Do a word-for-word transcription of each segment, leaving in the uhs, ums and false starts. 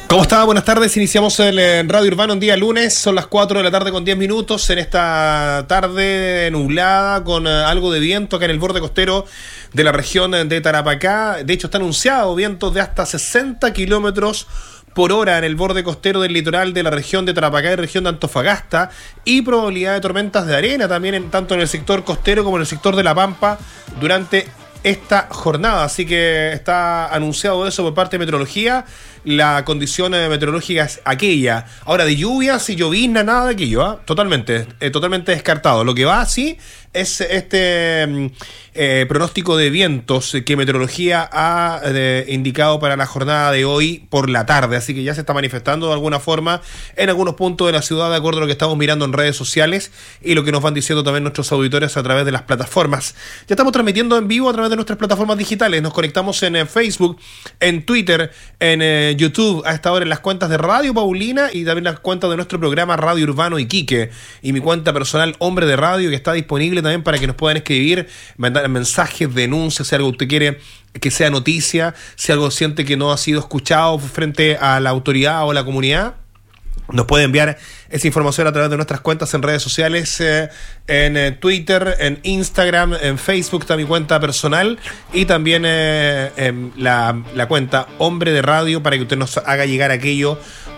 ¿Cómo está? Buenas tardes. Iniciamos el Radio Urbano en día lunes. Son las cuatro de la tarde con diez minutos. En esta tarde nublada con algo de viento acá en el borde costero de la región de Tarapacá. De hecho, está anunciado vientos de hasta sesenta kilómetros por hora en el borde costero del litoral de la región de Tarapacá y región de Antofagasta, y probabilidad de tormentas de arena también en, tanto en el sector costero como en el sector de La Pampa durante esta jornada. Así que está anunciado eso por parte de Meteorología. La condición eh, meteorológica es aquella. Ahora, de lluvias y llovizna, nada de aquello, ¿eh? Totalmente, eh, totalmente descartado. Lo que va así es este eh, pronóstico de vientos que Meteorología ha eh, indicado para la jornada de hoy por la tarde. Así que ya se está manifestando de alguna forma en algunos puntos de la ciudad, de acuerdo a lo que estamos mirando en redes sociales y lo que nos van diciendo también nuestros auditores a través de las plataformas. Ya estamos transmitiendo en vivo a través de nuestras plataformas digitales. Nos conectamos en eh, Facebook, en Twitter, en eh, YouTube, a esta hora en las cuentas de Radio Paulina y también las cuentas de nuestro programa Radio Urbano Iquique, y mi cuenta personal Hombre de Radio, que está disponible también para que nos puedan escribir, mandar mensajes, denuncias, si algo usted quiere que sea noticia, si algo siente que no ha sido escuchado frente a la autoridad o la comunidad. Nos puede enviar esa información a través de nuestras cuentas en redes sociales, eh, en eh, Twitter, en Instagram, en Facebook, está mi cuenta personal, y también eh, en la, la cuenta Hombre de Radio, para que usted nos haga llegar aquello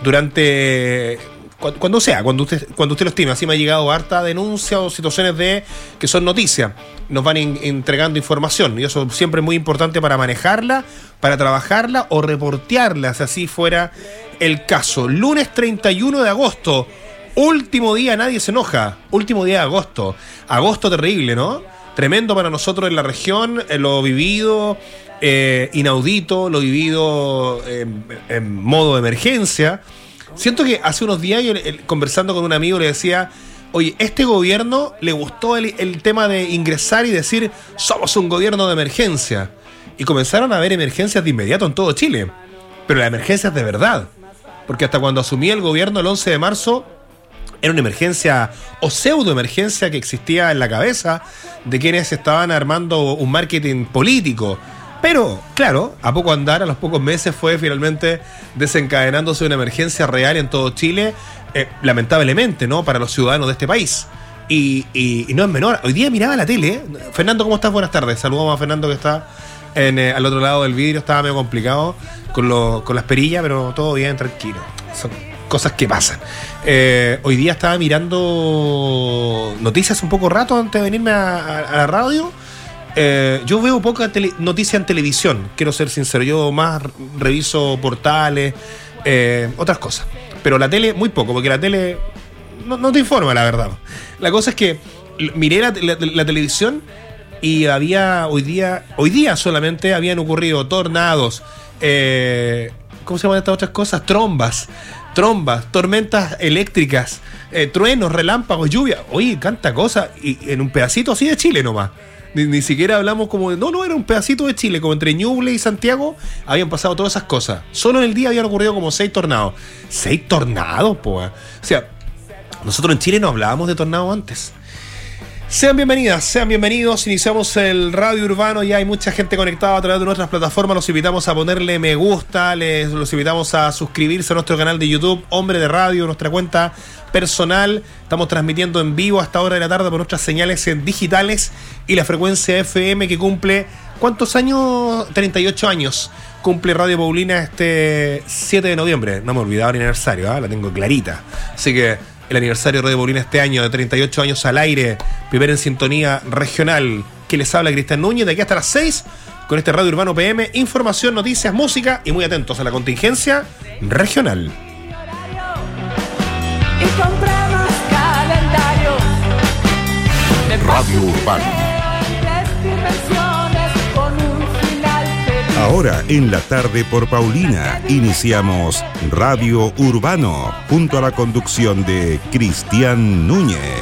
durante... Cuando, cuando sea, cuando usted, cuando usted lo estime. Así me ha llegado harta denuncia o situaciones de que son noticias. Nos van in, entregando información, y eso siempre es muy importante para manejarla, para trabajarla o reportearla, si así fuera el caso. Lunes treinta y uno de agosto, último día, nadie se enoja, último día de agosto. Agosto terrible, ¿no? Tremendo para nosotros en la región, eh, lo vivido, eh, inaudito, lo vivido eh, en modo de emergencia. Siento que hace unos días yo, eh, conversando con un amigo, le decía: oye, este gobierno le gustó el, el tema de ingresar y decir somos un gobierno de emergencia, y comenzaron a haber emergencias de inmediato en todo Chile, pero las emergencias de verdad, porque hasta cuando asumí el gobierno el once de marzo era una emergencia o pseudo emergencia que existía en la cabeza de quienes estaban armando un marketing político. Pero, claro, a poco andar, a los pocos meses fue finalmente desencadenándose una emergencia real en todo Chile, eh, lamentablemente, ¿no?, para los ciudadanos de este país. Y, y, y no es menor. Hoy día miraba la tele, ¿eh? Fernando, ¿cómo estás? Buenas tardes. Saludamos a Fernando, que está en, eh, al otro lado del vidrio. Estaba medio complicado con, lo, con las perillas, pero todo bien, tranquilo. Son cosas que pasan. Eh, hoy día estaba mirando noticias un poco rato antes de venirme a, a, a la radio. Eh, yo veo poca tele- noticia en televisión, quiero ser sincero. Yo más reviso portales, eh, otras cosas. Pero la tele, muy poco, porque la tele no, no te informa, la verdad. La cosa es que miré la, la, la televisión y había hoy día, hoy día solamente habían ocurrido tornados, eh, ¿cómo se llaman estas otras cosas? Trombas, trombas, tormentas eléctricas, eh, truenos, relámpagos, lluvia. Oye, tanta cosa, y en un pedacito así de Chile nomás. Ni, ni siquiera hablamos como de... No, no, era un pedacito de Chile, como entre Ñuble y Santiago habían pasado todas esas cosas. Solo en el día habían ocurrido como seis tornados. ¿Seis tornados, po? O sea, nosotros en Chile no hablábamos de tornados antes. Sean bienvenidas, sean bienvenidos. Iniciamos el Radio Urbano, ya hay mucha gente conectada a través de nuestras plataformas. Los invitamos a ponerle me gusta, les los invitamos a suscribirse a nuestro canal de YouTube, Hombre de Radio, nuestra cuenta personal. Estamos transmitiendo en vivo a esta hora de la tarde por nuestras señales digitales y la frecuencia F M, que cumple, ¿cuántos años? treinta y ocho años. Cumple Radio Paulina este siete de noviembre. No me he olvidado el aniversario, ¿eh? La tengo clarita. Así que el aniversario de Radio Paulina este año, de treinta y ocho años al aire, primero en sintonía regional. Que les habla Cristian Núñez, de aquí hasta las seis, con este Radio Urbano P M, información, noticias, música, y muy atentos a la contingencia regional. Y compramos calendario de Radio Urbano. con un final feliz. Ahora en la tarde por Paulina iniciamos Radio Urbano junto a la conducción de Cristian Núñez.